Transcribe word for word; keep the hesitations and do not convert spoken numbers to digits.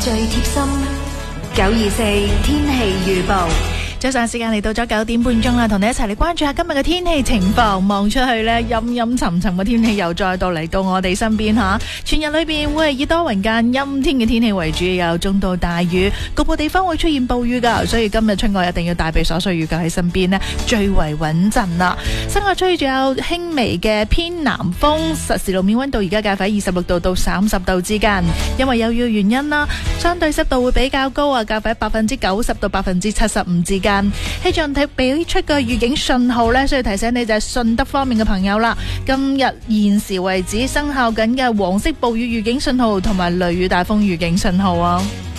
最貼心九二四天氣預報。 早上時間嚟到咗九點半鐘啦，同你一齊嚟關注下今日嘅天氣情況。望出去呢，陰陰沉沉嘅天氣又再度嚟到我哋身邊吓。全日裏邊會係以多雲間陰天嘅天氣為主，有中到大雨，局部地方會出現暴雨噶，所以今日出外一定要帶備所需雨具喺身邊呢，最為穩陣啦。室外吹住有輕微嘅偏南風，實時路面溫度而家介乎喺二十六度到三十度之間。因為有雨嘅原因啦，相對濕度會比較高啊，介乎喺百分之九十到百分之七十五之間。氣象台表出嘅預警信號呢，需要提醒你就係順德方面嘅朋友啦。今日現時為止生效緊嘅黃色暴雨預警信號同埋雷雨大風預警信號啊。